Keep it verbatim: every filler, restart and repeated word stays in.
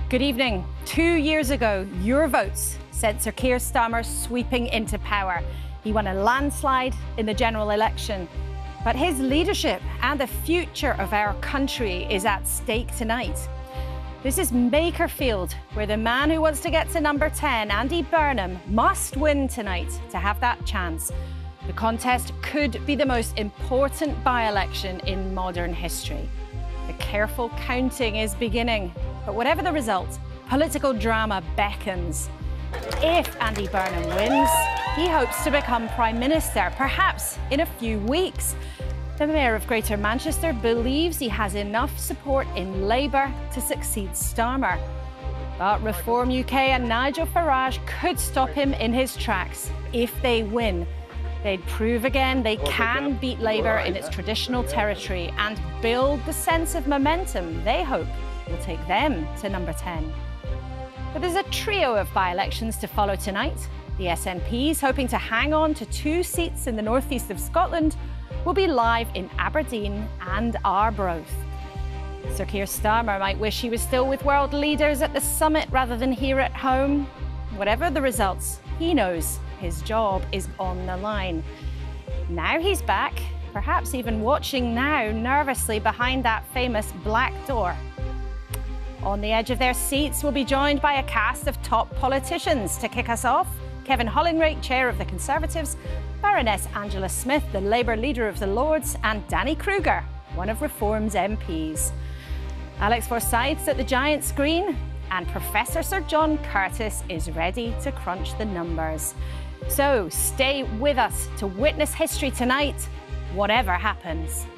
Good evening. Two years ago, your votes sent Sir Keir Starmer sweeping into power. He won a landslide in the general election. But his leadership and the future of our country is at stake tonight. This is Makerfield, where the man who wants to get to number ten, Andy Burnham, must win tonight to have that chance. The contest could be the most important by-election in modern history. The careful counting is beginning, but whatever the result, political drama beckons. If Andy Burnham wins, he hopes to become Prime Minister, perhaps in a few weeks. The Mayor of Greater Manchester believes he has enough support in Labour to succeed Starmer. But Reform U K and Nigel Farage could stop him in his tracks if they win. They'd prove again they can beat Labour in its traditional territory and build the sense of momentum they hope will take them to number ten. But there's a trio of by-elections to follow tonight. The S N P's, hoping to hang on to two seats in the northeast of Scotland, will be live in Aberdeen and Arbroath. Sir Keir Starmer might wish he was still with world leaders at the summit rather than here at home. Whatever the results, he knows his job is on the line. Now he's back, perhaps even watching now nervously behind that famous black door. On the edge of their seats, we'll be joined by a cast of top politicians. To kick us off, Kevin Hollinrake, Chair of the Conservatives, Baroness Angela Smith, the Labour Leader of the Lords, and Danny Kruger, one of Reform's M Ps. Alex Forsyth's at the giant screen, and Professor Sir John Curtice is ready to crunch the numbers. So stay with us to witness history tonight, whatever happens.